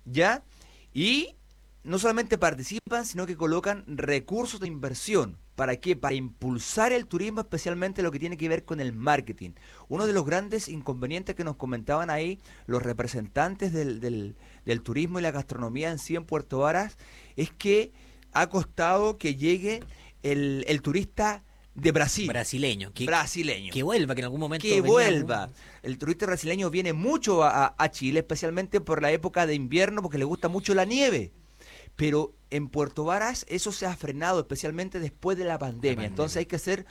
¿ya? Y no solamente participan, sino que colocan recursos de inversión. ¿Para qué? Para impulsar el turismo, especialmente lo que tiene que ver con el marketing. Uno de los grandes inconvenientes que nos comentaban ahí los representantes del turismo y la gastronomía en sí en Puerto Varas es que ha costado que llegue el turista de Brasil, Brasileño, brasileño, que vuelva, que en algún momento que venía vuelva. El turista brasileño viene mucho a Chile, especialmente por la época de invierno, porque le gusta mucho la nieve. Pero en Puerto Varas eso se ha frenado, especialmente después de la la pandemia. Entonces hay pandemia. que hacer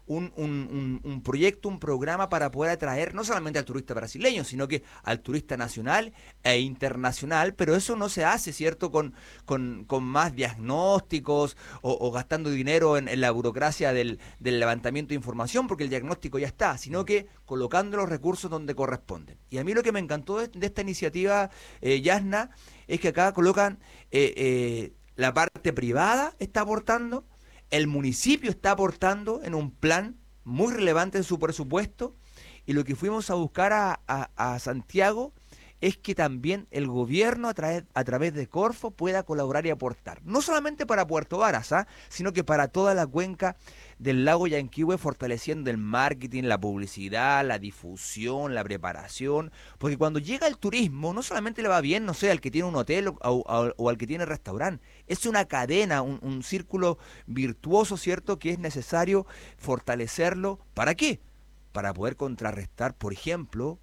un proyecto, un programa para poder atraer no solamente al turista brasileño, sino que al turista nacional e internacional, pero eso no se hace, ¿cierto? Con más diagnósticos o gastando dinero en la burocracia del levantamiento de información, porque el diagnóstico ya está, sino que colocando los recursos donde corresponden. Y a mí lo que me encantó de esta iniciativa, Yasna, es que acá colocan la parte privada está aportando, el municipio está aportando en un plan muy relevante en su presupuesto, y lo que fuimos a buscar a Santiago es que también el gobierno a través de Corfo pueda colaborar y aportar. No solamente para Puerto Varas, ¿ah? Sino que para toda la cuenca del lago Yanquihue, fortaleciendo el marketing, la publicidad, la difusión, la preparación. Porque cuando llega el turismo, no solamente le va bien, no sé, al que tiene un hotel o al que tiene restaurante. Es una cadena, un círculo virtuoso, ¿cierto? Que es necesario fortalecerlo. ¿Para qué? Para poder contrarrestar, por ejemplo,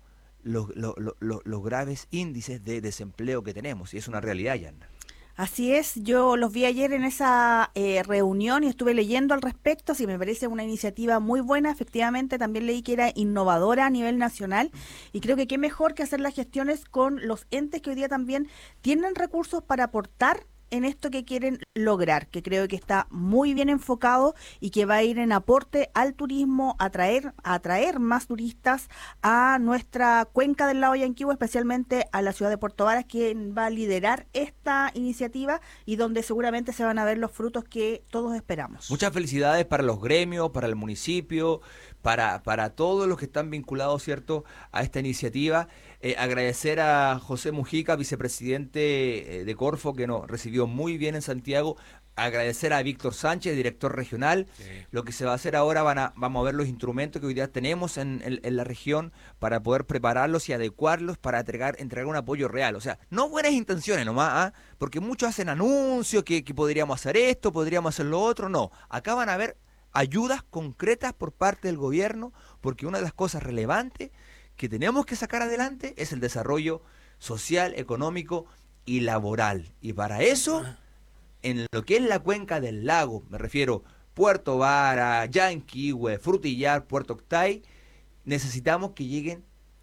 los graves índices de desempleo que tenemos. Y es una realidad, Yanna. Así es, yo los vi ayer en esa reunión y estuve leyendo al respecto, sí me parece una iniciativa muy buena, efectivamente también leí que era innovadora a nivel nacional y creo que qué mejor que hacer las gestiones con los entes que hoy día también tienen recursos para aportar en esto que quieren lograr, que creo que está muy bien enfocado y que va a ir en aporte al turismo, a atraer más turistas a nuestra cuenca del lago Yanquihue, especialmente a la ciudad de Puerto Varas, que va a liderar esta iniciativa y donde seguramente se van a ver los frutos que todos esperamos. Muchas felicidades para los gremios, para el municipio, para todos los que están vinculados, ¿cierto?, a esta iniciativa. Agradecer a José Mujica, vicepresidente de Corfo, que nos recibió muy bien en Santiago. Agradecer a Víctor Sánchez, director regional. Sí. Lo que se va a hacer ahora, vamos a ver los instrumentos que hoy día tenemos en la región para poder prepararlos y adecuarlos para entregar un apoyo real. O sea, no buenas intenciones nomás, ¿ah? Porque muchos hacen anuncios que podríamos hacer esto, podríamos hacer lo otro. No, acá van a haber ayudas concretas por parte del gobierno, porque una de las cosas relevantes que tenemos que sacar adelante es el desarrollo social, económico y laboral. Y para eso, en lo que es la cuenca del lago, me refiero Puerto Vara, Yanquihue, Frutillar, Puerto Octay, necesitamos que lleguen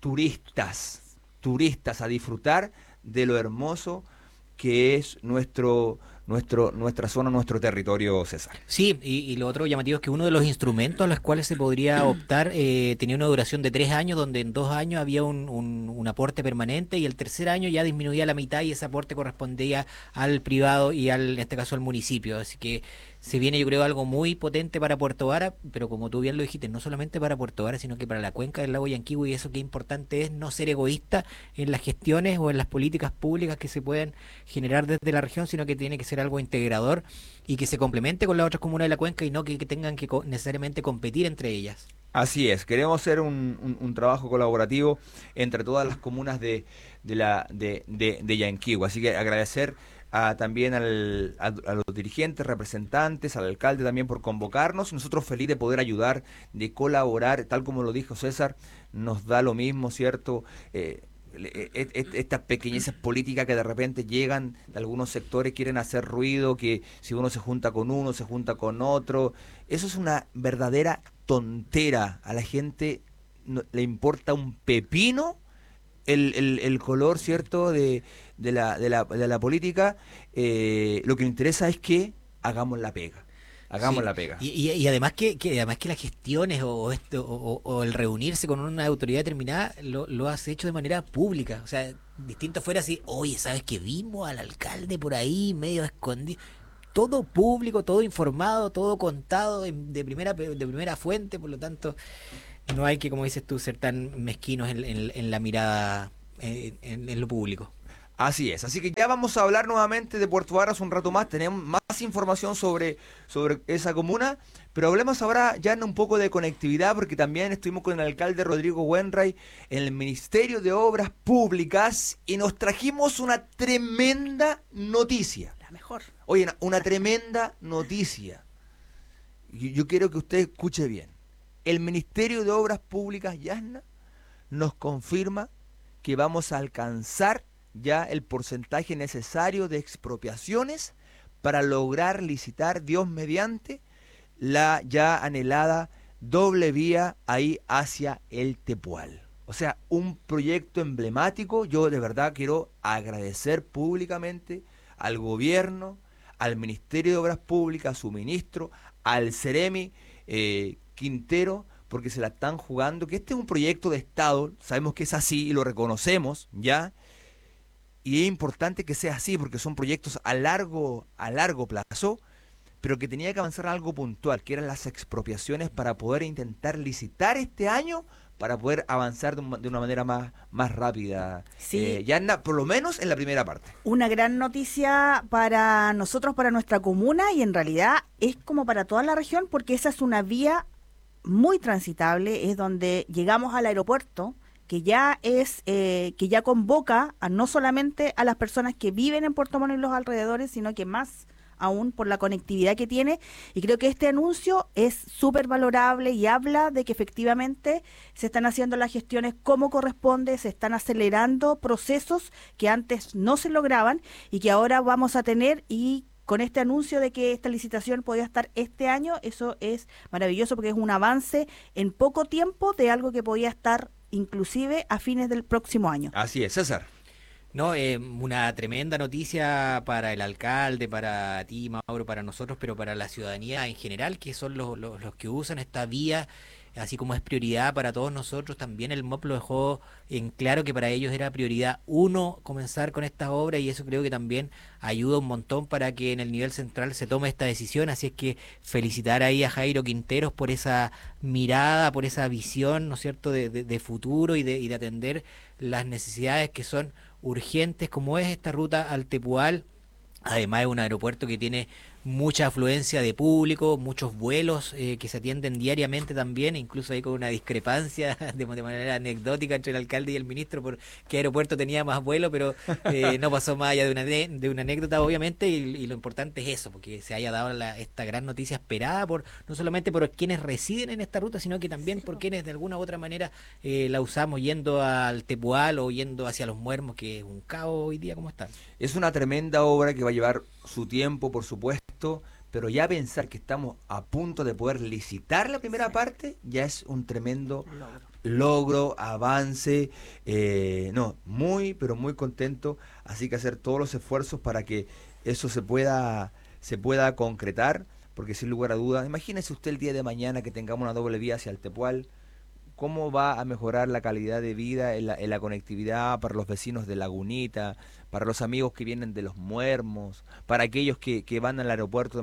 turistas a disfrutar de lo hermoso que es nuestra zona, nuestro territorio, César. Sí, y lo otro llamativo es que uno de los instrumentos a los cuales se podría optar tenía una duración de 3 años, donde en 2 años había un aporte permanente y el tercer año ya disminuía a la mitad y ese aporte correspondía al privado y en este caso al municipio. Así que se viene, yo creo, algo muy potente para Puerto Vara, pero como tú bien lo dijiste, no solamente para Puerto Vara, sino que para la cuenca del lago Yanquihue, y eso que importante es no ser egoísta en las gestiones o en las políticas públicas que se pueden generar desde la región, sino que tiene que ser algo integrador y que se complemente con las otras comunas de la cuenca y no que tengan que necesariamente competir entre ellas. Así es, queremos hacer un trabajo colaborativo entre todas las comunas de Yanquihue. Así que agradecer también a los dirigentes, representantes, al alcalde también por convocarnos. Nosotros felices de poder ayudar, de colaborar, tal como lo dijo César, nos da lo mismo, ¿cierto? Estas pequeñeces políticas que de repente llegan de algunos sectores, quieren hacer ruido, que si uno se junta con uno, se junta con otro. Eso es una verdadera tontera. A la gente no, le importa un pepino el color, ¿cierto?, de la política. Lo que le interesa es que hagamos la pega. Hagamos Sí, la pega. y además además que las gestiones o el reunirse con una autoridad determinada lo has hecho de manera pública. O sea, distinto fuera si, oye, ¿sabes que vimos al alcalde por ahí medio escondido? Todo público, todo informado, todo contado de primera fuente, por lo tanto, no hay que, como dices tú, ser tan mezquinos en la mirada en lo público. Así es, así que ya vamos a hablar nuevamente de Puerto Varas un rato más, tenemos más información sobre esa comuna, pero hablemos ahora ya un poco de conectividad, porque también estuvimos con el alcalde Rodrigo Wenray en el Ministerio de Obras Públicas y nos trajimos una tremenda noticia. La mejor. Oye, una tremenda noticia. Yo quiero que usted escuche bien. El Ministerio de Obras Públicas, Yasna, nos confirma que vamos a alcanzar ya el porcentaje necesario de expropiaciones para lograr licitar, Dios mediante, la ya anhelada doble vía ahí hacia el Tepual. O sea, un proyecto emblemático. Yo de verdad quiero agradecer públicamente al gobierno, al Ministerio de Obras Públicas, a su ministro, al Ceremi Quintero, porque se la están jugando, que este es un proyecto de Estado, sabemos que es así y lo reconocemos, ¿ya? Y es importante que sea así porque son proyectos a largo plazo, pero que tenía que avanzar algo puntual, que eran las expropiaciones para poder intentar licitar este año, para poder avanzar de una manera más rápida. Sí. Ya por lo menos en la primera parte. Una gran noticia para nosotros, para nuestra comuna, y en realidad es como para toda la región, porque esa es una vía muy transitable, es donde llegamos al aeropuerto, que ya convoca a no solamente a las personas que viven en Puerto Montt y los alrededores, sino que más aún por la conectividad que tiene, y creo que este anuncio es súper valorable y habla de que efectivamente se están haciendo las gestiones como corresponde, se están acelerando procesos que antes no se lograban y que ahora vamos a tener, y con este anuncio de que esta licitación podía estar este año, eso es maravilloso porque es un avance en poco tiempo de algo que podía estar inclusive a fines del próximo año. Así es, César. No, una tremenda noticia para el alcalde, para ti, Mauro, para nosotros, pero para la ciudadanía en general, que son los que usan esta vía, así como es prioridad para todos nosotros. También el MOP lo dejó en claro que para ellos era prioridad uno comenzar con estas obras, y eso creo que también ayuda un montón para que en el nivel central se tome esta decisión. Así es que felicitar ahí a Jairo Quinteros por esa mirada, por esa visión, ¿no es cierto?, de futuro y de atender las necesidades que son urgentes, como es esta ruta al Tepual. Además es un aeropuerto que tiene mucha afluencia de público, muchos vuelos que se atienden diariamente también, incluso hay con una discrepancia de manera anecdótica entre el alcalde y el ministro por qué aeropuerto tenía más vuelo, pero no pasó más allá de una anécdota, obviamente, y lo importante es eso, porque se haya dado esta gran noticia esperada por no solamente por quienes residen en esta ruta, sino que también por quienes de alguna u otra manera la usamos yendo al Tepual o yendo hacia Los Muermos, que es un caos hoy día como está. Es una tremenda obra que va a llevar su tiempo, por supuesto, pero ya pensar que estamos a punto de poder licitar la primera parte ya es un tremendo logro, avance. No, pero muy contento. Así que hacer todos los esfuerzos para que eso se pueda concretar, porque sin lugar a dudas, imagínese usted el día de mañana que tengamos una doble vía hacia el Tepual. ¿Cómo va a mejorar la calidad de vida en la conectividad para los vecinos de Lagunita, para los amigos que vienen de Los Muermos, para aquellos que van al aeropuerto de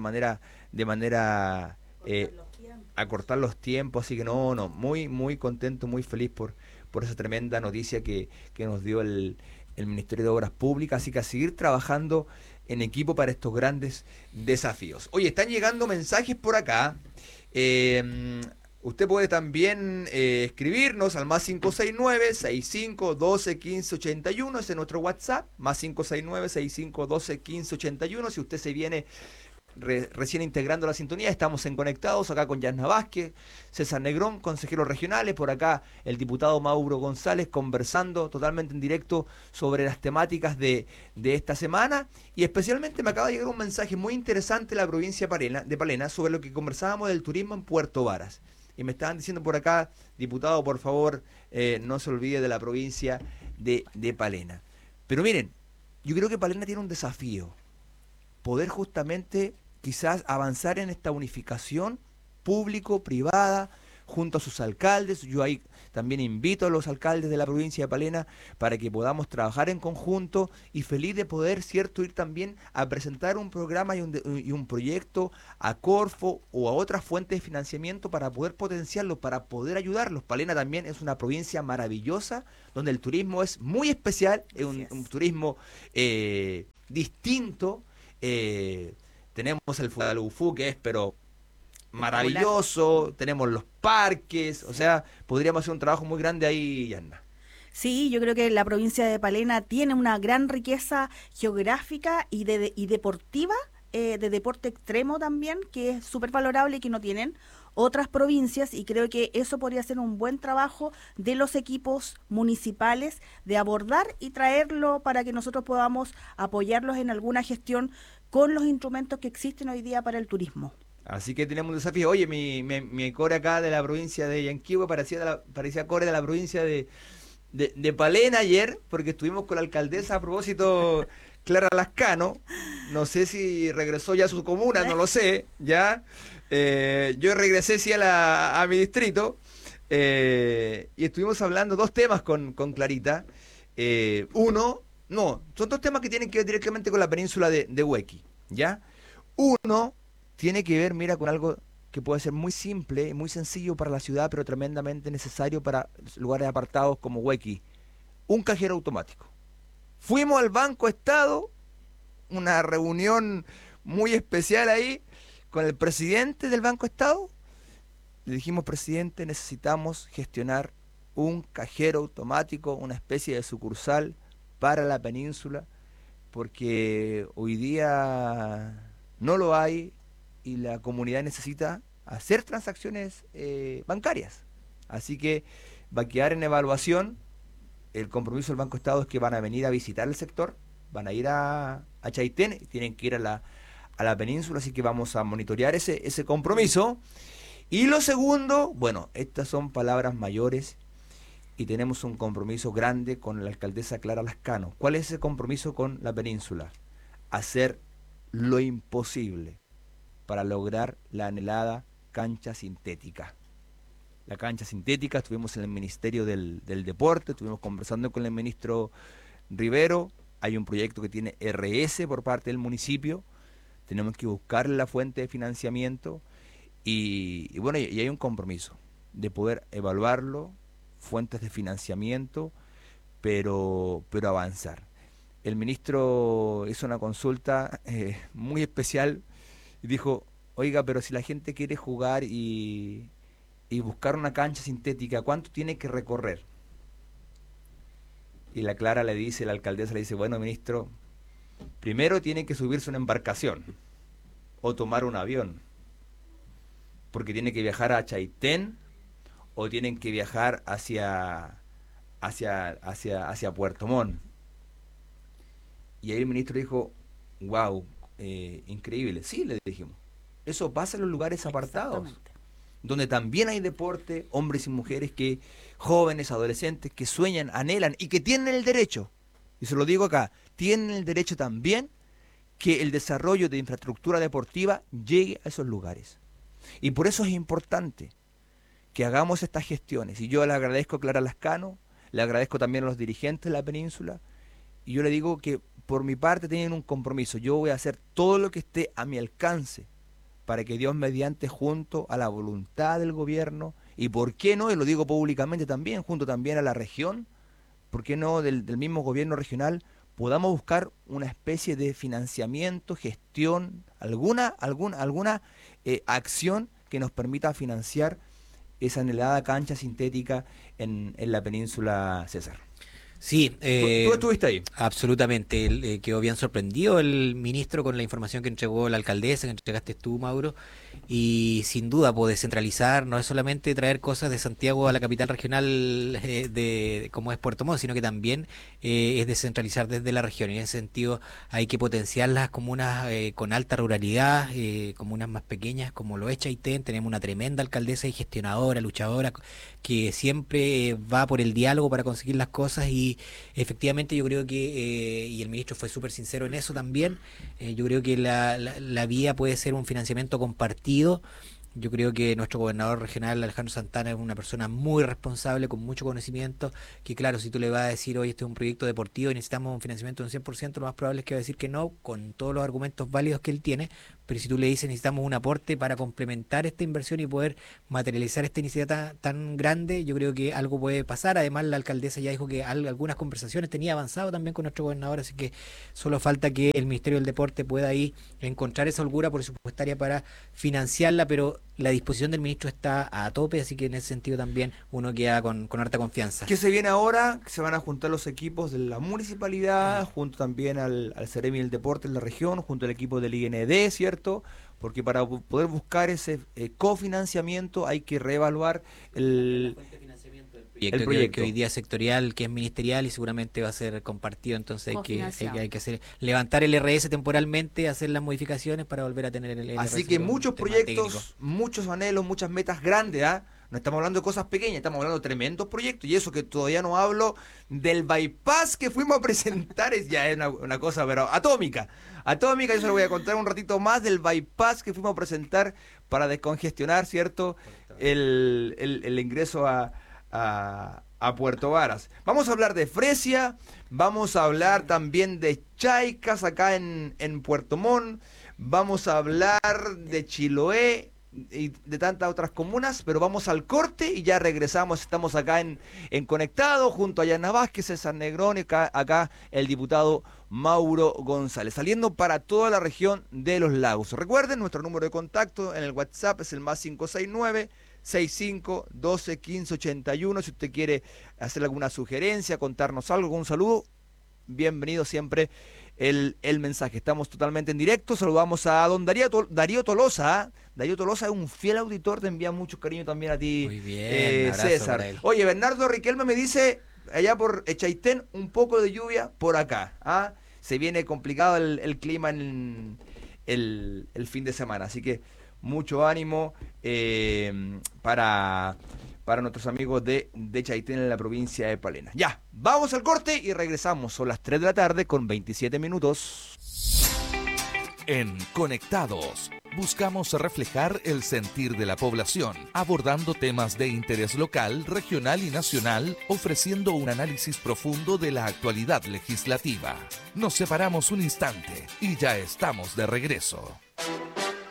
manera acortar los tiempos? Así que muy contento, muy feliz por esa tremenda noticia que nos dio el Ministerio de Obras Públicas. Así que a seguir trabajando en equipo para estos grandes desafíos. Oye, están llegando mensajes por acá. Usted puede también escribirnos al más 569-6512-1581, ese es nuestro WhatsApp, más 569-6512-1581. Si usted se viene recién integrando la sintonía, estamos en Conectados acá con Yasna Vázquez, César Negrón, consejeros regionales, por acá el diputado Mauro González conversando totalmente en directo sobre las temáticas de esta semana, y especialmente me acaba de llegar un mensaje muy interesante de la provincia de Palena sobre lo que conversábamos del turismo en Puerto Varas. Y me estaban diciendo por acá, diputado, por favor, no se olvide de la provincia de Palena. Pero miren, yo creo que Palena tiene un desafío, poder justamente quizás avanzar en esta unificación público-privada junto a sus alcaldes. Yo ahí también invito a los alcaldes de la provincia de Palena para que podamos trabajar en conjunto y feliz de poder, ¿cierto?, ir también a presentar un programa y un proyecto a Corfo o a otras fuentes de financiamiento para poder potenciarlo, para poder ayudarlos. Palena también es una provincia maravillosa donde el turismo es muy especial, es un turismo distinto. Tenemos el Fudalufú, que es pero maravilloso, tenemos los parques, o sea, podríamos hacer un trabajo muy grande ahí, Yanna. Sí, yo creo que la provincia de Palena tiene una gran riqueza geográfica y deportiva, de deporte extremo también, que es súper valorable y que no tienen otras provincias, y creo que eso podría ser un buen trabajo de los equipos municipales de abordar y traerlo para que nosotros podamos apoyarlos en alguna gestión con los instrumentos que existen hoy día para el turismo. Así que tenemos un desafío. Oye, mi core acá de la provincia de Yanquihue parecía core de la provincia de Palena ayer, porque estuvimos con la alcaldesa a propósito, Clara Lascano. No sé si regresó ya a su comuna, no lo sé, ya. Yo regresé sí a mi distrito, y estuvimos hablando dos temas con Clarita. Son dos temas que tienen que ver directamente con la península de Huequi, ¿ya? Uno tiene que ver, mira, con algo que puede ser muy simple, muy sencillo para la ciudad, pero tremendamente necesario para lugares apartados como Huequi. Un cajero automático. Fuimos al Banco Estado, una reunión muy especial ahí, con el presidente del Banco Estado. Le dijimos, presidente, necesitamos gestionar un cajero automático, una especie de sucursal para la península, porque hoy día no lo hay y la comunidad necesita hacer transacciones bancarias. Así que va a quedar en evaluación. El compromiso del Banco Estado es que van a venir a visitar el sector, van a ir a Chaitén, tienen que ir a la península, así que vamos a monitorear ese compromiso. Y lo segundo, bueno, estas son palabras mayores y tenemos un compromiso grande con la alcaldesa Clara Lascano. ¿Cuál es ese compromiso con la península? Hacer lo imposible para lograr la anhelada cancha sintética. La cancha sintética, estuvimos en el Ministerio del Deporte, estuvimos conversando con el ministro Rivero, hay un proyecto que tiene RS por parte del municipio, tenemos que buscar la fuente de financiamiento y bueno, y hay un compromiso de poder evaluarlo, fuentes de financiamiento, pero avanzar. El ministro hizo una consulta muy especial y dijo, oiga, pero si la gente quiere jugar y buscar una cancha sintética, ¿cuánto tiene que recorrer? Y la Clara le dice, la alcaldesa le dice, bueno, ministro, primero tiene que subirse una embarcación o tomar un avión, porque tiene que viajar a Chaitén o tienen que viajar hacia Puerto Montt. Y ahí el ministro dijo, wow, increíble. Sí, le dijimos, eso pasa en los lugares apartados, donde también hay deporte, hombres y mujeres jóvenes, adolescentes, que sueñan, anhelan y que tienen el derecho, y se lo digo acá, tienen el derecho también que el desarrollo de infraestructura deportiva llegue a esos lugares. Y por eso es importante que hagamos estas gestiones. Y yo le agradezco a Clara Lascano, le agradezco también a los dirigentes de la península, y yo le digo que por mi parte tienen un compromiso. Yo voy a hacer todo lo que esté a mi alcance para que Dios mediante, junto a la voluntad del gobierno, y por qué no, y lo digo públicamente también, junto también a la región, por qué no del mismo gobierno regional, podamos buscar una especie de financiamiento, gestión, alguna acción que nos permita financiar esa anhelada cancha sintética en la península, César. Sí, ¿Tú estuviste ahí? Absolutamente. Quedó bien sorprendido el ministro con la información que entregó la alcaldesa, que entregaste tú, Mauro. Y sin duda, pues descentralizar no es solamente traer cosas de Santiago a la capital regional como es Puerto Montt, sino que también es descentralizar desde la región. Y en ese sentido hay que potenciar las comunas con alta ruralidad, comunas más pequeñas como lo es Chaitén. Tenemos una tremenda alcaldesa y gestionadora, luchadora, que siempre va por el diálogo para conseguir las cosas, y efectivamente yo creo que, y el ministro fue súper sincero en eso también, yo creo que la vía puede ser un financiamiento compartido Yo creo que nuestro gobernador regional, Alejandro Santana, es una persona muy responsable, con mucho conocimiento, que claro, si tú le vas a decir, oye, este es un proyecto deportivo y necesitamos un financiamiento de un 100%, lo más probable es que va a decir que no, con todos los argumentos válidos que él tiene, pero si tú le dices necesitamos un aporte para complementar esta inversión y poder materializar esta iniciativa tan grande, yo creo que algo puede pasar. Además, la alcaldesa ya dijo que algunas conversaciones tenía avanzado también con nuestro gobernador, así que solo falta que el Ministerio del Deporte pueda ahí encontrar esa holgura presupuestaria para financiarla, pero la disposición del ministro está a tope, así que en ese sentido también uno queda con harta confianza. ¿Qué se viene ahora? Se van a juntar los equipos de la municipalidad, junto también al Ceremi del Deporte en la región, junto al equipo del IND, ¿cierto? Porque para poder buscar ese cofinanciamiento hay que reevaluar el proyecto. Que hoy día es sectorial, que es ministerial y seguramente va a ser compartido, entonces hay que hacer, levantar el RS temporalmente, hacer las modificaciones para volver a tener el Así RS que con muchos tema proyectos, técnico. muchos anhelos, muchas metas grandes, ¿ah? No estamos hablando de cosas pequeñas, estamos hablando de tremendos proyectos. Y eso que todavía no hablo del bypass que fuimos a presentar, es ya es una cosa, pero atómica. Atómica, yo se lo voy a contar un ratito más del bypass que fuimos a presentar para descongestionar, ¿cierto? El ingreso a Puerto Varas. Vamos a hablar de Fresia, vamos a hablar también de Chaicas acá en Puerto Montt, vamos a hablar de Chiloé y de tantas otras comunas, pero vamos al corte y ya regresamos. Estamos acá en Conectado junto a Yana Vázquez, César Negrón y acá el diputado Mauro González, saliendo para toda la región de los lagos. Recuerden, nuestro número de contacto en el WhatsApp es el más 569-6512-1581. Si usted quiere hacer alguna sugerencia, contarnos algo, un saludo, bienvenido siempre el mensaje. Estamos totalmente en directo. Saludamos a don Darío Tolosa. Darío Tolosa es un fiel auditor, te envía mucho cariño también a ti. Muy bien, un abrazo César. para él. Oye, Bernardo Riquelme me dice, allá por Chaitén, un poco de lluvia por acá. ¿Ah? Se viene complicado el clima en el fin de semana, así que mucho ánimo para nuestros amigos de Chaitén en la provincia de Palena. Ya, vamos al corte y regresamos. Son las 3 de la tarde con 27 minutos. En Conectados, buscamos reflejar el sentir de la población, abordando temas de interés local, regional y nacional, ofreciendo un análisis profundo de la actualidad legislativa. Nos separamos un instante y ya estamos de regreso.